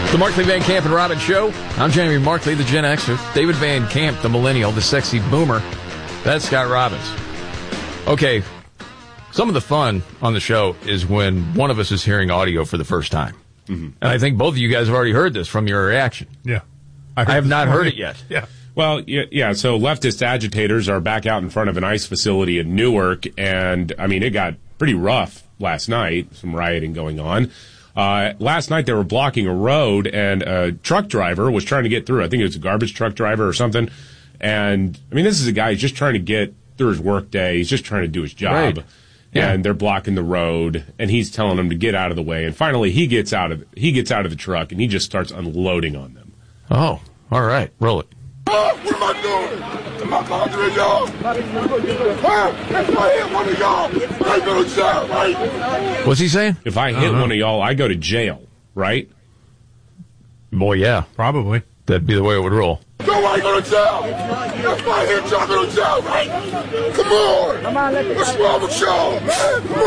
The Markley, Van Camp, and Robbins Show. I'm Jamie Markley, the Gen Xer. David Van Camp, the Millennial, the Sexy Boomer. That's Scott Robbins. Okay, some of the fun on the show is when one of us is hearing audio for the first time. Mm-hmm. And I think both of you guys have already heard this from your reaction. Yeah. I have not heard it yet. Yeah. Well, yeah, so leftist agitators are back out in front of an ICE facility in Newark, and, I mean, it got pretty rough last night, some rioting going on. Last night they were blocking a road, and a truck driver was trying to get through. I think it was a garbage truck driver or something. And, I mean, this is a guy who's just trying to get through his work day. He's just trying to do his job. Right. Yeah. And they're blocking the road, and he's telling them to get out of the way. And finally, he gets out of the truck, and he just starts unloading on them. Oh, all right. Roll it. Oh, what am I doing? Am I bothering y'all? If I hit one of y'all, I go to jail, right? What's he saying? If I hit one of y'all, I go to jail, right? Boy, yeah. Probably. That'd be the way it would roll. No, I go to jail. If I hit y'all, I go to jail, right? Come on. What's wrong with y'all, man? Come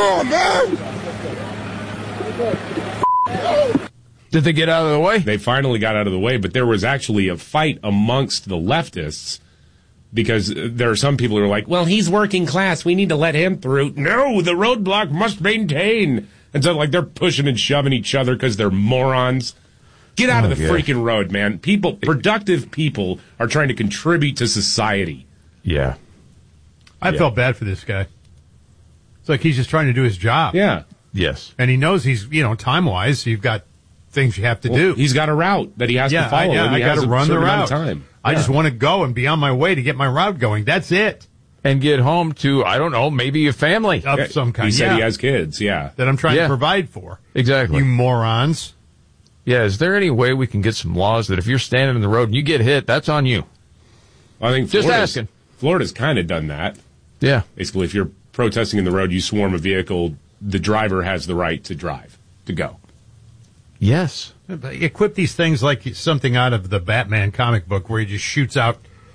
on, man. Did they get out of the way? They finally got out of the way, but there was actually a fight amongst the leftists because there are some people who are like, well, he's working class. We need to let him through. No, the roadblock must maintain. And so, like, they're pushing and shoving each other because they're morons. Get out of the freaking road, man. Productive people are trying to contribute to society. Yeah. I felt bad for this guy. It's like he's just trying to do his job. Yeah. Yes. And he knows he's, time-wise, you've got things you have to do. He's got a route that he has to follow. I got to run the route. Time. I just want to go and be on my way to get my route going. That's it. And get home to, I don't know, maybe a family. Of some kind. He said he has kids, that I'm trying to provide for. Exactly. You morons. Yeah, is there any way we can get some laws that if you're standing in the road and you get hit, that's on you? I think just asking. Florida's kind of done that. Yeah. Basically, if you're protesting in the road, you swarm a vehicle, the driver has the right to drive, to go. Yes. Equip these things like something out of the Batman comic book where he just shoots out,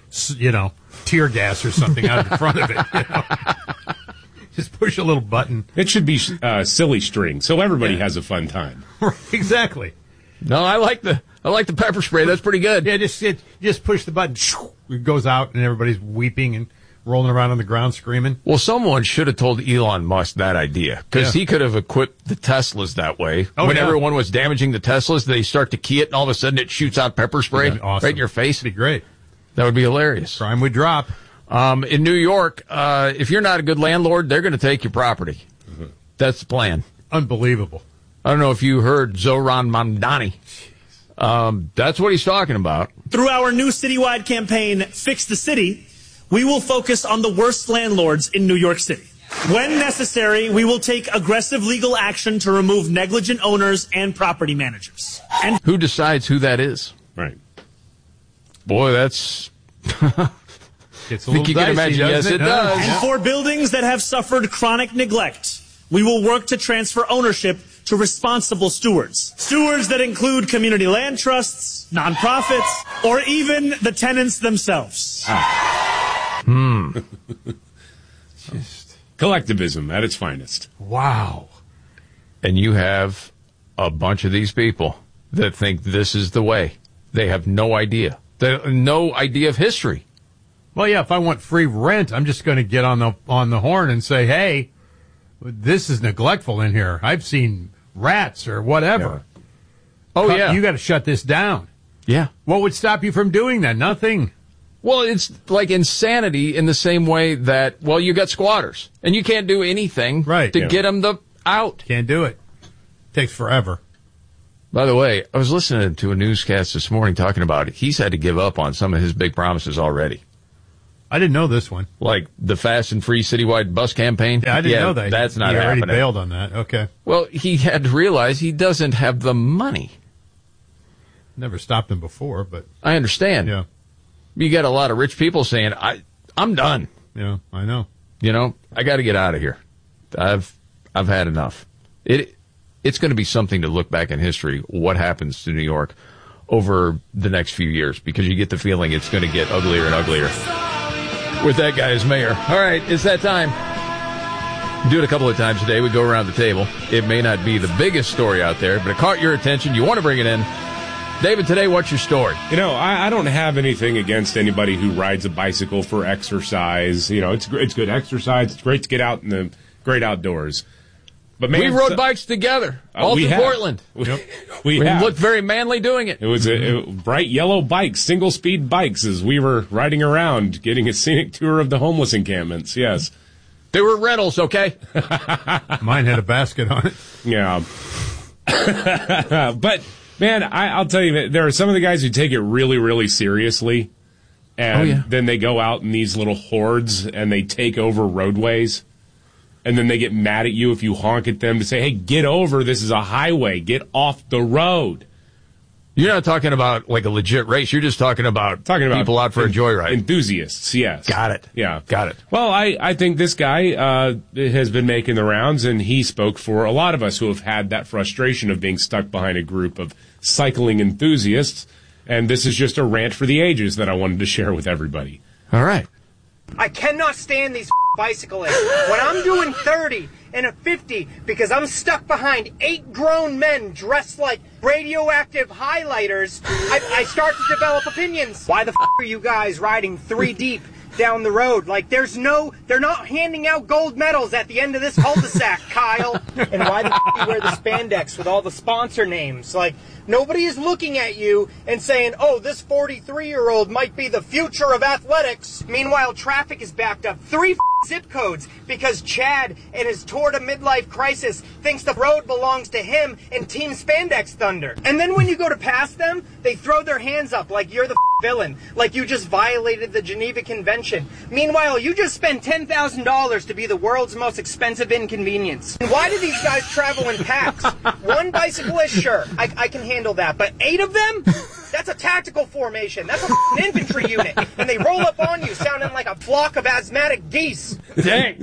tear gas or something out of the front of it. Just push a little button. It should be silly string, so everybody has a fun time. Exactly. No, I like the pepper spray. That's pretty good. Yeah, just push the button. It goes out, and everybody's weeping and rolling around on the ground screaming. Well, someone should have told Elon Musk that idea, because he could have equipped the Teslas that way. When everyone was damaging the Teslas, they start to key it, and all of a sudden it shoots out pepper spray right in your face. That'd be great. That would be hilarious. Crime would drop. In New York, if you're not a good landlord, they're going to take your property. Mm-hmm. That's the plan. Unbelievable. I don't know if you heard Zoran Mamdani. That's what he's talking about. Through our new citywide campaign, Fix the City, we will focus on the worst landlords in New York City. When necessary, we will take aggressive legal action to remove negligent owners and property managers. And who decides who that is? Right. Boy, that's... It's a little dicey, imagine. Yes, it does. And for buildings that have suffered chronic neglect, we will work to transfer ownership to responsible stewards. Stewards that include community land trusts, nonprofits, or even the tenants themselves. Collectivism at its finest. Wow. And you have a bunch of these people that think this is the way. They have no idea. They have no idea of history. Well, yeah, if I want free rent, I'm just going to get on the horn and say, hey, this is neglectful in here. I've seen rats or whatever. Yeah. Oh, yeah. You got to shut this down. Yeah. What would stop you from doing that? Nothing. Well, it's like insanity in the same way that, well, you got squatters, and you can't do anything to get them out. Can't do it. Takes forever. By the way, I was listening to a newscast this morning talking about it. He's had to give up on some of his big promises already. I didn't know this one. Like the fast and free citywide bus campaign? Yeah, I didn't know that. That's not happening. He already bailed on that. Okay. Well, he had to realize he doesn't have the money. Never stopped him before, but... I understand. Yeah. You got a lot of rich people saying, I'm done. Yeah, I know. I got to get out of here. I've had enough. It's going to be something to look back in history, what happens to New York over the next few years, because you get the feeling it's going to get uglier and uglier with that guy as mayor. All right, it's that time. Do it a couple of times a day. We go around the table. It may not be the biggest story out there, but it caught your attention. You want to bring it in. David, today, what's your story? I don't have anything against anybody who rides a bicycle for exercise. It's good exercise. It's great to get out in the great outdoors. But man, we rode bikes together all through Portland. We looked very manly doing it. It was bright yellow bikes, single-speed bikes, as we were riding around, getting a scenic tour of the homeless encampments, yes. They were rentals, okay? Mine had a basket on it. Yeah. But, man, I'll tell you that there are some of the guys who take it really, really seriously, and then they go out in these little hordes, and they take over roadways. And then they get mad at you if you honk at them to say, hey, get over. This is a highway. Get off the road. You're not talking about like a legit race. You're just talking about people out for a joyride. Enthusiasts, yes. Got it. Yeah. Got it. Well, I think this guy has been making the rounds, and he spoke for a lot of us who have had that frustration of being stuck behind a group of cycling enthusiasts. And this is just a rant for the ages that I wanted to share with everybody. All right. I cannot stand these bicyclists. When I'm doing 30 and a 50 because I'm stuck behind 8 grown men dressed like radioactive highlighters, I start to develop opinions. Why the are you guys riding 3 deep down the road? Like, they're not handing out gold medals at the end of this cul-de-sac, Kyle. And why the you wear the spandex with all the sponsor names? Like, nobody is looking at you and saying, oh, this 43-year-old might be the future of athletics. Meanwhile, traffic is backed up 3 zip codes because Chad in his tour to midlife crisis thinks the road belongs to him and Team Spandex Thunder. And then when you go to pass them, they throw their hands up like you're the villain, like you just violated the Geneva Convention. Meanwhile, you just spent $10,000 to be the world's most expensive inconvenience. And why do these guys travel in packs? 1 bicyclist, sure, I can handle that. But 8 of them? That's a tactical formation. That's an infantry unit. And they roll up on you sounding like a flock of asthmatic geese. Dang.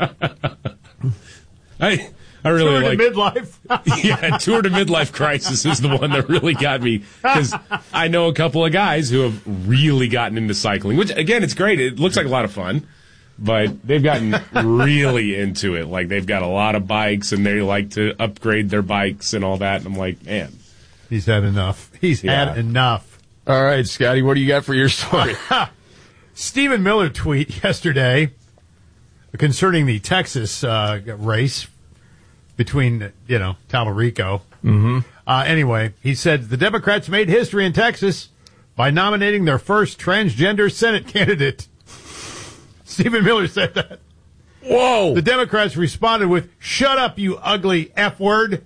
I really Tour like to midlife. Yeah, Tour to Midlife Crisis is the one that really got me, because I know a couple of guys who have really gotten into cycling, which, again, it's great. It looks like a lot of fun, but they've gotten really into it. Like, they've got a lot of bikes, and they like to upgrade their bikes and all that, and I'm like, man. He's had enough. He's had enough. All right, Scotty, what do you got for your story? Stephen Miller tweet yesterday concerning the Texas race between, Talarico. Mm-hmm. Anyway, he said the Democrats made history in Texas by nominating their first transgender Senate candidate. Stephen Miller said that. Whoa! The Democrats responded with, shut up, you ugly F word.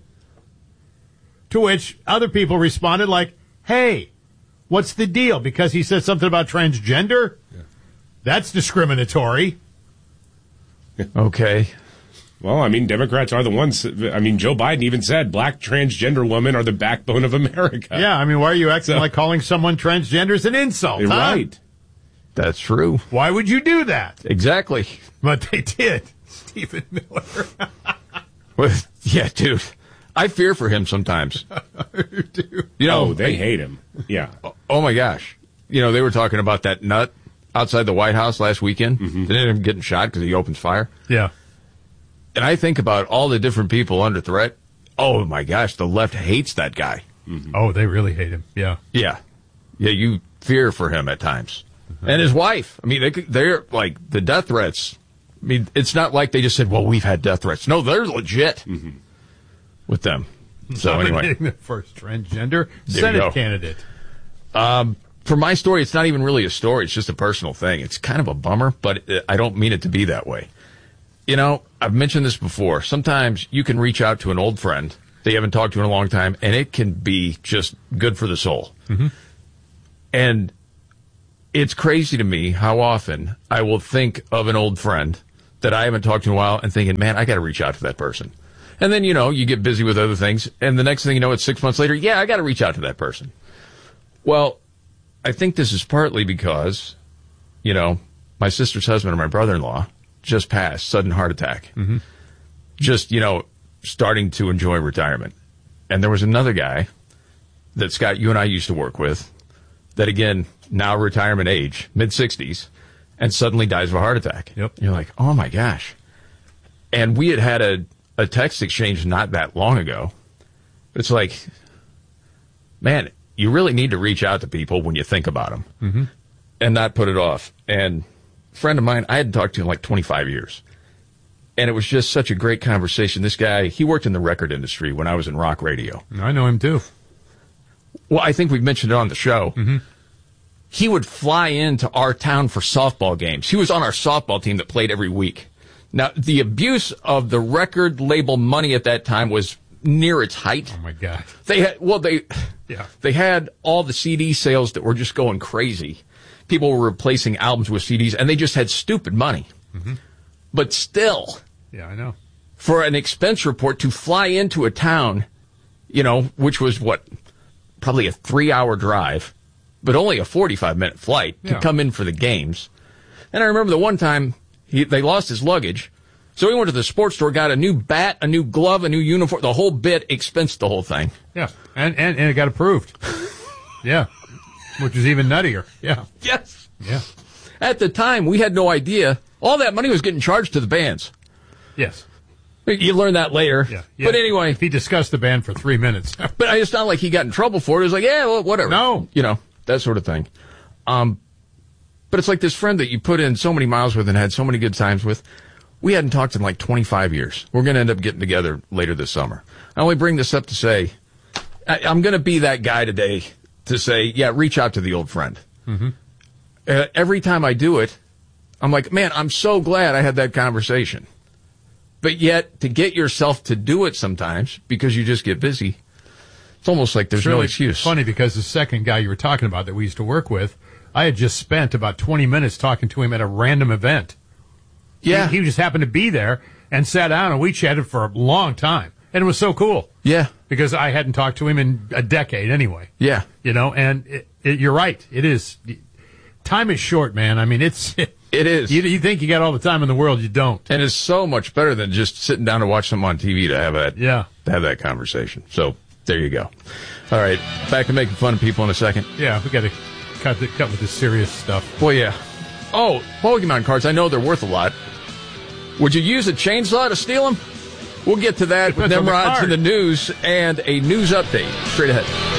To which other people responded like, hey, what's the deal? Because he said something about transgender? Yeah. That's discriminatory. Okay. Well, I mean, Democrats are the ones. I mean, Joe Biden even said black transgender women are the backbone of America. Yeah, I mean, why are you acting like calling someone transgender is an insult? Huh? Right. That's true. Why would you do that? Exactly. But they did. Stephen Miller. Well, yeah, dude. I fear for him sometimes. They hate him. Yeah. Oh my gosh. They were talking about that nut outside the White House last weekend. Mm-hmm. They ended up getting shot because he opens fire. Yeah. And I think about all the different people under threat. Oh my gosh, the left hates that guy. Mm-hmm. Oh, they really hate him. Yeah. Yeah. Yeah, you fear for him at times. Mm-hmm. And his wife. I mean, they're like the death threats. I mean, it's not like they just said, well, we've had death threats. No, they're legit. Mm-hmm. With them. So anyway. The first transgender Senate candidate. For my story, it's not even really a story. It's just a personal thing. It's kind of a bummer, but I don't mean it to be that way. I've mentioned this before. Sometimes you can reach out to an old friend that you haven't talked to in a long time, and it can be just good for the soul. Mm-hmm. And it's crazy to me how often I will think of an old friend that I haven't talked to in a while and thinking, man, I got to reach out to that person. And then, you get busy with other things. And the next thing you know, it's 6 months later. Yeah, I got to reach out to that person. Well, I think this is partly because, my sister's husband and my brother-in-law just passed, sudden heart attack. Mm-hmm. Just, starting to enjoy retirement. And there was another guy that, Scott, you and I used to work with that, again, now retirement age, mid-60s, and suddenly dies of a heart attack. Yep. You're like, oh, my gosh. And we had a text exchange not that long ago. It's like, man, you really need to reach out to people when you think about them and not put it off. And a friend of mine, I hadn't talked to in like 25 years. And it was just such a great conversation. This guy, he worked in the record industry when I was in rock radio. I know him too. Well, I think we've mentioned it on the show. He would fly into our town for softball games. He was on our softball team that played every week. Now, the abuse of the record label money at that time was near its height. Oh my God! They had all the CD sales that were just going crazy. People were replacing albums with CDs, and they just had stupid money. But still, yeah, I know. For an expense report to fly into a town, which was probably a 3-hour drive, but only a 45-minute flight to come in for the games. And I remember the one time they lost his luggage. So he went to the sports store, got a new bat, a new glove, a new uniform, the whole bit, expensed the whole thing. Yeah, and it got approved. Yeah, which is even nuttier. Yeah. Yes. Yeah. At the time, we had no idea. All that money was getting charged to the bands. Yes. You learn that later. Yeah. Yeah. But anyway. If he discussed the band for 3 minutes. But it's not like he got in trouble for it. It was like, yeah, well, whatever. No. That sort of thing. But it's like this friend that you put in so many miles with and had so many good times with. We hadn't talked in like 25 years. We're going to end up getting together later this summer. I only bring this up to say, I'm going to be that guy today to say, yeah, reach out to the old friend. Every time I do it, I'm like, man, I'm so glad I had that conversation. But yet, to get yourself to do it sometimes, because you just get busy, it's almost like there's no excuse. It's funny because the second guy you were talking about that we used to work with, I had just spent about 20 minutes talking to him at a random event. Yeah. He just happened to be there and sat down and we chatted for a long time. And it was so cool. Yeah. Because I hadn't talked to him in a decade anyway. Yeah. And you're right. It is. Time is short, man. I mean, it is. You think you got all the time in the world, you don't. And it's so much better than just sitting down to watch something on TV to have that conversation. So there you go. All right. Back to making fun of people in a second. Yeah. We got to cut with this serious stuff. Well, yeah. Oh, Pokemon cards. I know they're worth a lot. Would you use a chainsaw to steal them? We'll get to that with Nimrods in the news and a news update straight ahead.